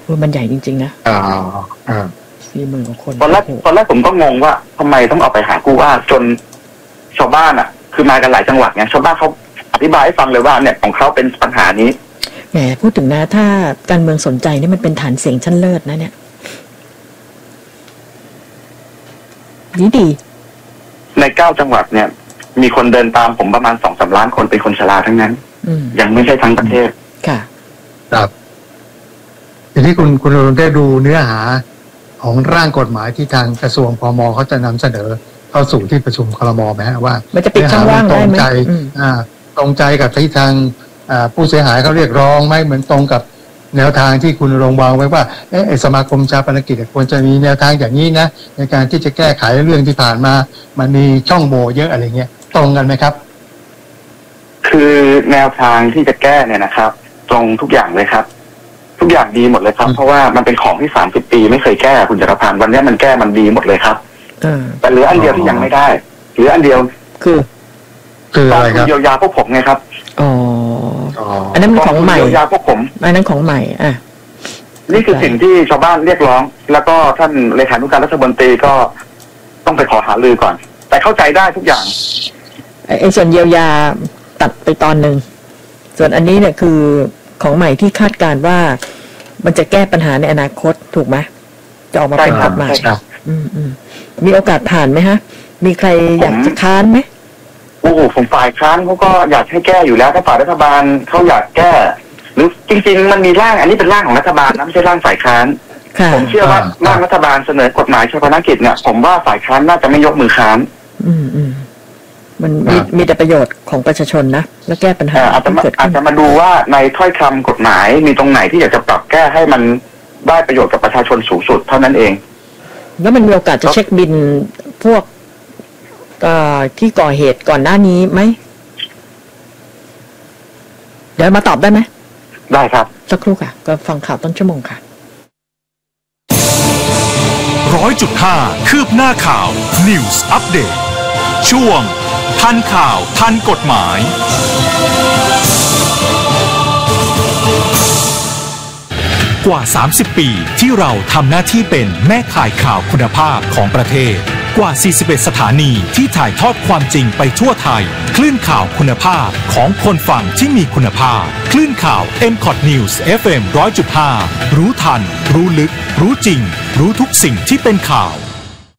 มันใหญ่จริงๆนะ40,000 กว่าคนตอนแรกผมก็งงว่าทำไมต้องเอาไปหาผู้ว่าจนชาวบ้านอ่ะคือมากันหลายจังหวัดไงชาวบ้านเขาอธิบายให้ฟังเลยว่าเนี่ยของเขาเป็นปัญหานี้แหมพูดถึงนะถ้าการเมืองสนใจนี่มันเป็นฐานเสียงชั้นเลิศนะเนี่ยดีใน9 จังหวัดเนี่ยมีคนเดินตามผมประมาณ 2-3 ล้านคนเป็นคนชราทั้งนั้นยังไม่ใช่ทั้งประเทศค่ะครับทีนี้คุณอรุณได้ดูเนื้อหาของร่างกฎหมายที่ทางกระทรวงพม.เขาจะนำเสนอเข้าสู่ที่ประชุมครม.ไหมฮะว่ามันจะปิดช่องว่างได้ไหมตรงใจกับที่ทางผู้เสียหายเขาเรียกร้องไหมเหมือนตรงกับแนวทางที่คุณรงวางไว้ว่าสมาคมชาปนกิจควรจะมีแนวทางอย่างนี้นะในการที่จะแก้ไขเรื่องที่ผ่านมามันมีช่องโหว่เยอะอะไรเงี้ยตรงกันไหมครับคือแนวทางที่จะแก้เนี่ยนะครับตรงทุกอย่างเลยครับทุกอย่างดีหมดเลยครับเพราะว่ามันเป็นของที่30 ปีไม่เคยแก้คุณจักรพันธ์วันนี้มันแก้มันดีหมดเลยครับแต่เหลืออันเดียวที่ยังไม่ได้เหลืออันเดียวคืออะไรครับเยียวยาพวกผมไงครับอันนั้นของใหม่เยียวยาพวกผมอันนั้นของใหม่นี่คือสิ่งที่ชาวบ้านเรียกร้องแล้วก็ท่านเลขานุการรัฐมนตรีก็ต้องไปขอหารือก่อนแต่เข้าใจได้ทุกอย่างไอ้ส่วนเยียวยาตัดไปตอนนึงส่วนอันนี้เนี่ยคือของใหม่ที่คาดการว่ามันจะแก้ปัญหาในอนาคตถูกไหมจะออกมาเป็นกฎหมายมีโอกาสผ่านไหมฮะมีใครอยากจะค้านไหมโอ้โหผมฝ่ายค้านเขาก็อยากให้แก้อยู่แล้วถ้าฝ่ายรัฐบาลเขาอยากแก้หรือจริงๆมันมีร่างอันนี้เป็นร่างของรัฐบาลนะไม่ใช่ร่างฝ่ายค้านผมเชื่อว่าร่างรัฐบาลเสนอกฎหมายชาปนกิจเนี่ยผมว่าฝ่ายค้านน่าจะไม่ยกมือค้านมันมีแต่ประโยชน์ของประชาชนนะแล้วแก้ปัญหาอาจจะมาดูว่าในถ้อยคำกฎหมายมีตรงไหนที่อยากจะปรับแก้ให้มันได้ประโยชน์กับประชาชนสูงสุดเท่านั้นเองแล้วมันมีโอกาสจะเช็คบินพวกที่ก่อเหตุก่อนหน้านี้ไหมเดี๋ยวมาตอบได้ไหมได้ครับสักครู่ค่ะก็ฟังข่าวต้นชั่วโมงค่ะ 100.5 คืบหน้าข่าว News Update ช่วงทันข่าวทันกฎหมายกว่า30 ปีที่เราทำหน้าที่เป็นแม่ข่ายข่าวคุณภาพของประเทศกว่า41 สถานีที่ถ่ายทอดความจริงไปทั่วไทยคลื่นข่าวคุณภาพของคนฟังที่มีคุณภาพคลื่นข่าว MCOT News FM 100.5 รู้ทันรู้ลึกรู้จริงรู้ทุกสิ่งที่เป็นข่าว